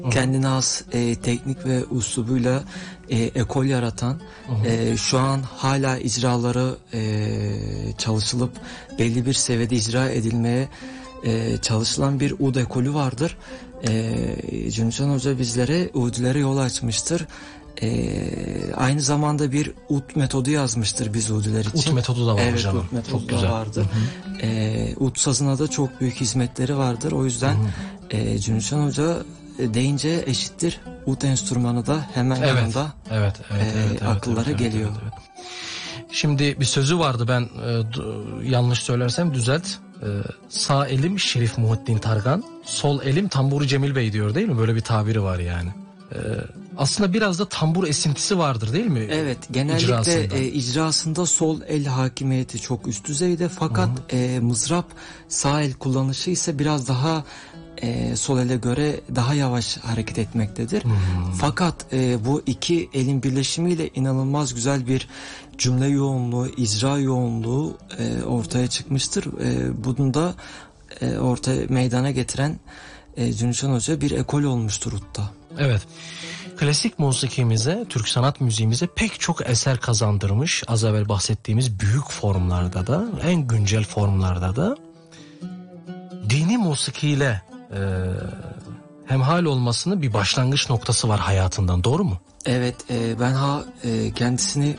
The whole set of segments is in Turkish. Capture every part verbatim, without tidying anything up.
kendine has e, teknik ve üslubuyla e, ekol yaratan, e, şu an hala icraları e, çalışılıp belli bir seviyede icra edilmeye e, çalışılan bir ud ekolü vardır. E, Cüneyt Hoca bizlere udilere yol açmıştır. Ee, aynı zamanda bir ut metodu yazmıştır biz udiler için. Ut metodu da var evet, hocam. Ut metodu çok da güzel. vardır. Ee, ut sazına da çok büyük hizmetleri vardır. O yüzden e, Cüneyt Hoca deyince eşittir ut enstrümanı da hemen evet. yanında evet, evet, e, evet, evet, akıllara evet, geliyor. Evet, evet. Şimdi bir sözü vardı, ben e, yanlış söylersem düzelt. E, sağ elim Şerif Muhittin Targan, sol elim Tamburi Cemil Bey diyor, değil mi? Böyle bir tabiri var yani. E, aslında biraz da tambur esintisi vardır, değil mi? Evet, genellikle icrasında, e, icrasında sol el hakimiyeti çok üst düzeyde, fakat e, mızrap sağ el kullanışı ise biraz daha e, sol ele göre daha yavaş hareket etmektedir. Hmm. Fakat e, bu iki elin birleşimiyle inanılmaz güzel bir cümle yoğunluğu, icra yoğunluğu e, ortaya çıkmıştır. E, bunu da e, ortaya meydana getiren e, Cüneyt Hoca bir ekol olmuştur utta. Evet. Klasik musikimize, Türk sanat müziğimize pek çok eser kazandırmış. Az evvel bahsettiğimiz büyük formlarda da, en güncel formlarda da dini musikiyle e, hemhal olmasının bir başlangıç noktası var hayatından, doğru mu? Evet, e, ben ha e, kendisini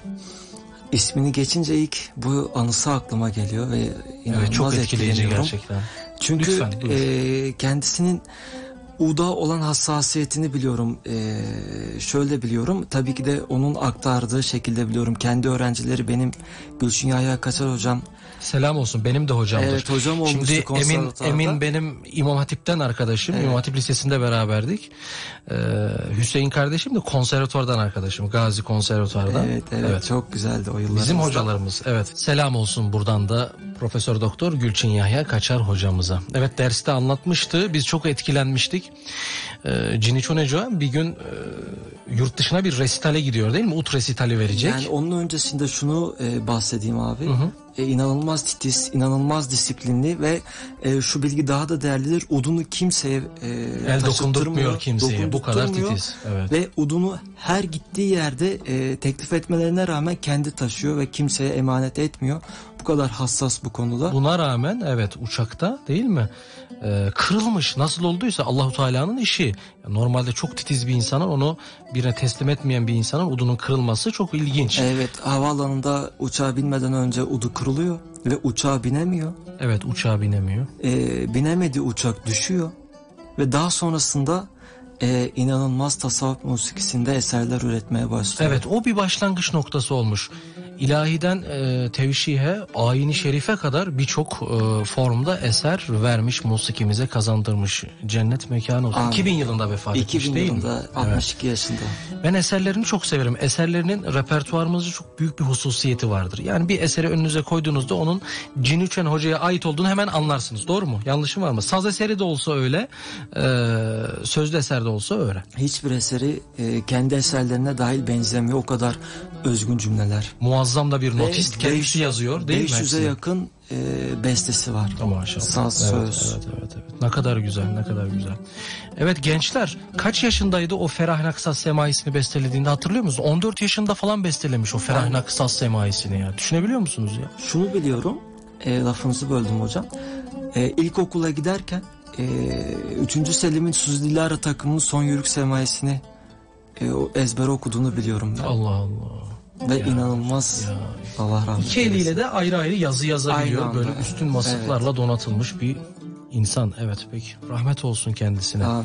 ismini geçince ilk bu anısı aklıma geliyor ve inanılmaz evet, çok etkileyici gerçekten. Çünkü Lütfen, e, kendisinin uda olan hassasiyetini biliyorum. Ee, şöyle biliyorum. Tabii ki de onun aktardığı şekilde biliyorum. Kendi öğrencileri benim Gülçin Yahya Kaçar hocam. Selam olsun, benim de hocamdır. Evet, hocam olmuştu. Şimdi Emin, Emin benim İmam Hatip'ten arkadaşım. Evet. İmam Hatip Lisesi'nde beraberdik. Ee, Hüseyin kardeşim de konservatuvardan arkadaşım. Gazi Konservatuvardan. Evet, evet, evet. Çok güzeldi o yıllarımızda. Bizim hocalarımız. Evet. Selam olsun buradan da Profesör Doktor Gülçin Yahya Kaçar hocamıza. Evet, derste anlatmıştı. Biz çok etkilenmiştik. Ee, Cüneyt Hoca bir gün e, yurt dışına bir resitale gidiyor, değil mi? Ut resitali verecek. Yani onun öncesinde şunu e, bahsedeyim abi. Hı hı. E, inanılmaz titiz, inanılmaz disiplinli ve e, şu bilgi daha da değerlidir. Udunu kimseye e, el dokundurmuyor kimseye. Bu kadar titiz. Evet. Ve udunu her gittiği yerde e, teklif etmelerine rağmen kendi taşıyor ve kimseye emanet etmiyor. Bu kadar hassas bu konuda. Buna rağmen evet, uçakta, değil mi? Ee, kırılmış. Nasıl olduysa Allahu Teala'nın işi. Normalde çok titiz bir insanın, onu birine teslim etmeyen bir insanın udunun kırılması çok ilginç. Evet, havaalanında uçağa binmeden önce udu kırılıyor ve uçağa binemiyor. Evet, uçağa binemiyor. Ee, binemediği uçak düşüyor ve daha sonrasında e, inanılmaz tasavvuf musikisinde eserler üretmeye başlıyor. Evet, o bir başlangıç noktası olmuş. İlahiden e, tevşihe, ayini şerife kadar birçok e, formda eser vermiş, musikimize kazandırmış. Cennet mekanı olsun. Amin. iki bin yılında vefat etmiş, değil mi? iki bin yılında, altmış iki evet. yaşında. Ben eserlerini çok severim. Eserlerinin repertuarımızda çok büyük bir hususiyeti vardır. Yani bir eseri önünüze koyduğunuzda onun Cüneyt Hoca'ya ait olduğunu hemen anlarsınız. Doğru mu? Yanlışım var mı? Saz eseri de olsa öyle, e, sözlü eser de olsa öyle. Hiçbir eseri e, kendi eserlerine dahil benzemiyor. O kadar özgün cümleler. Muazzam da bir notist, kendisi yazıyor, değil mi? beş yüze yakın e, bestesi var. Oh, maşallah. Saz, evet, söz. Evet, evet, evet. Ne kadar güzel, ne kadar güzel. Evet gençler, kaç yaşındaydı o Ferah Nakısas Semaisi'ni bestelediğinde, hatırlıyor musunuz? on dört yaşında falan bestelemiş o Ferah Nakısas Semaisi'ni ya. Düşünebiliyor musunuz ya? Şunu biliyorum, e, lafınızı böldüm hocam. E, ilkokula giderken e, üçüncü Selim'in Suzi Dilara takımının Son Yörük Semaisi'ni e, ezbere okuduğunu biliyorum ben. Allah Allah. Ve ya, inanılmaz ya. Allah rahmet İki eliyle de ayrı ayrı yazı yazabiliyor. Böyle üstün vasıflarla evet. donatılmış bir insan. Evet, peki. Rahmet olsun kendisine. Amin.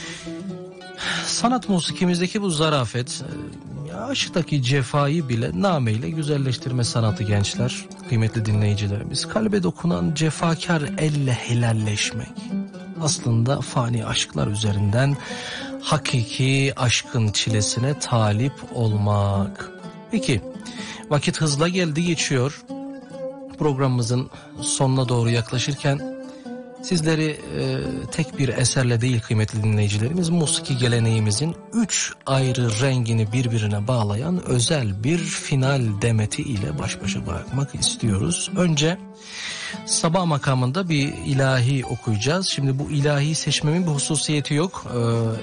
Sanat musikimizdeki bu zarafet, aşktaki cefayı bile nameyle güzelleştirme sanatı gençler, kıymetli dinleyicilerimiz. Kalbe dokunan cefakar elle helalleşmek. Aslında fani aşklar üzerinden hakiki aşkın çilesine talip olmak. Peki, vakit hızla geldi geçiyor. Programımızın sonuna doğru yaklaşırken sizleri e, tek bir eserle değil kıymetli dinleyicilerimiz, musiki geleneğimizin üç ayrı rengini birbirine bağlayan özel bir final demeti ile baş başa bırakmak istiyoruz. Önce sabah makamında bir ilahi okuyacağız. Şimdi bu ilahi seçmemin bir hususiyeti yok. Ee,